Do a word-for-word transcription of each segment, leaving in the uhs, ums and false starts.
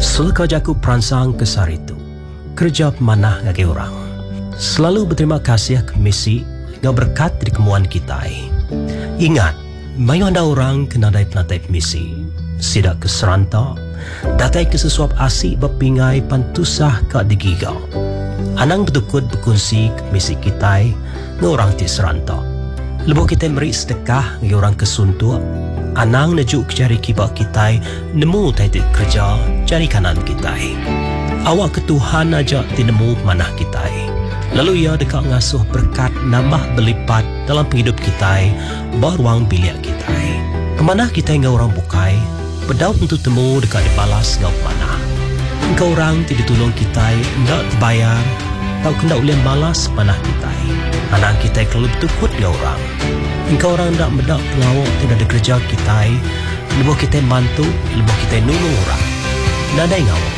Selaka jaku peransang kesar itu kerja pemanah ngagi orang. Selalu berterima kasih ke misi ngau berkat di kemuan kita. Ingat, mayu anda orang kena dai penatai misi. Sidak ke seranta, datai ke sesuap asik berpingai pantusah ke digigau. Anang betukut berkongsi ke misi kita ngau orang ti seranta. Lebuh kita beri sedekah ngau orang kesuntuk. Anang nejuk jari kibak kita nemu taiti kerja jari kanan kita. Awak ke Tuhan aja tinemu manah kita. Lalu ia dekat ngasuh berkat nambah berlipat dalam penghidup kita baruang biliak kita. Kemanah kita ngau orang bukai, bedau tentu temu dekat dibalas ngau mana. Engkau orang tidak tolong kita ndak terbayar, tau kena ulih balas manah kita. Anak kita kalau betukut ngau orang. Engkau orang tak mendak pengawak tidak ada kerja kita, lebuh kita bantu, lebuh kita nulung orang. Nadai ngawak.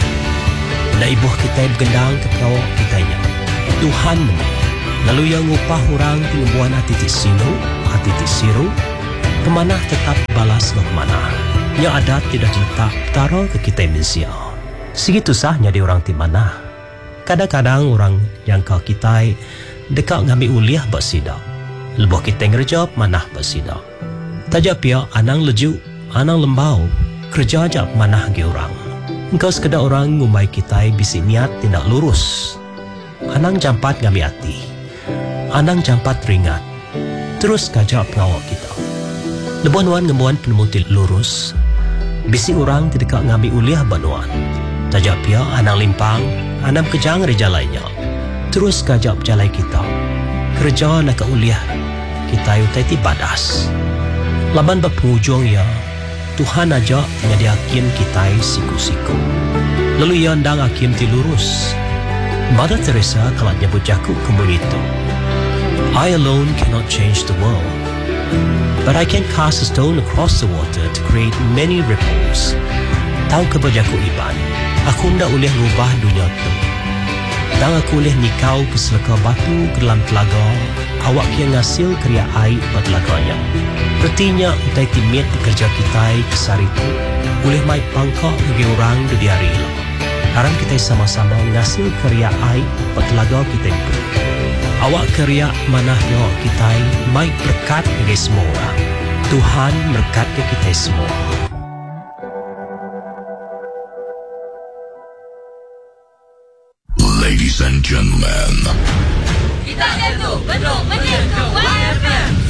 Nak ibuh kita bergendang ke pengawak kitanya. Tuhan menang. Lalu yang upah orang penyembuhan hati ti sino, hati ti siru, kemanah tetap balas ke kemanah. Yang adat tidak letak taruh ke kita manusia. Segitu sahnya di orang ti mana. Kadang-kadang orang yang kau kita dekat ngambil uliah bersidak. Lebuh kita ngerjap manah bersidak. Tajak pia anang leju, anang lembau, kerja ajak manah ge orang. Engkau sekedar orang ngumai kita bisi niat tindak lurus. Anang jampat ngambil hati. Anang jampat ringat. Terus kajak pengawak kita. Lebuh nuan ngemuan penemutil lurus. Bisi orang tidak ngambil uliah banuan. Tajak pia anang limpang, anang kejang rejalainya. Terus kajak jalai kita. Kerja nak uliah kita utai ti badas. Laban berpenghujung ya, Tuhan aja ngadi hakim kita siku-siku. Lalu ia ndang hakim ti lurus. Mother Teresa kalau nyebut jaku kemun itu. I alone cannot change the world, but I can cast a stone across the water to create many ripples. Tahu kebajaku iban, aku ndak ulih rubah dunia tu. Dan aku boleh nikau ke selaka batu ke dalam telaga, awak yang ngasil kerja air pada telaganya. Pertinya utai timit pekerja kita kesar itu, boleh mai pangkak bagi orang di hari ini. Harap kita sama-sama ngasil kerja air pada telaga kita itu. Awak kerja manahnya kita mai berkat bagi semua orang. Tuhan berkat ke kita semua. Ladies and gentlemen, kita itu betul menyentuh Y F M.